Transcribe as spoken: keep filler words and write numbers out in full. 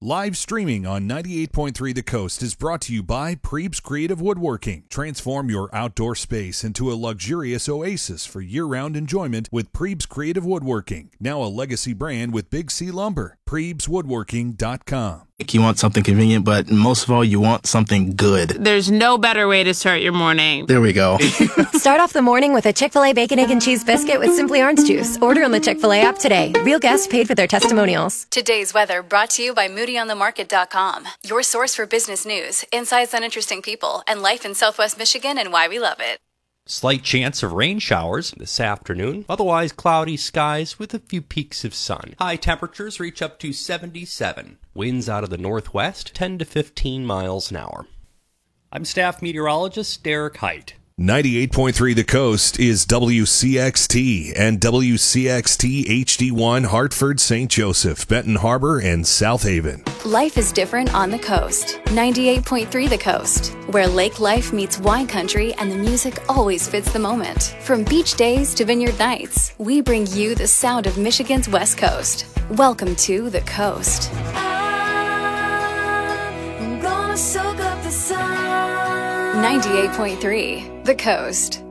Live streaming on ninety-eight point three The Coast is brought to you by Prebes Creative Woodworking. Transform your outdoor space into a luxurious oasis for year-round enjoyment with Prebes Creative Woodworking. Now a legacy brand with Big C Lumber. Prebes Woodworking dot com. You want something convenient, but most of all, you want something good. There's no better way to start your morning. There we go. Start off the morning with a Chick-fil-A Bacon, Egg, and Cheese Biscuit with Simply Orange Juice. Order on the Chick-fil-A app today. Real guests paid for their testimonials. Today's weather brought to you by Moody On The Market dot com. Your source for business news, insights on interesting people, and life in Southwest Michigan and why we love it. Slight chance of rain showers this afternoon. Otherwise cloudy skies with a few peaks of sun. High temperatures reach up to seventy-seven. Winds out of the northwest, ten to fifteen miles an hour. I'm staff meteorologist Derek Height. ninety-eight point three The Coast is W C X T and W C X T H D one Hartford, Saint Joseph, Benton Harbor, and South Haven. Life is different on the coast. ninety-eight point three The Coast, where lake life meets wine country and the music always fits the moment. From beach days to vineyard nights, we bring you the sound of Michigan's West Coast. Welcome to The Coast. I'm gonna soak up the sun. ninety-eight point three The Coast.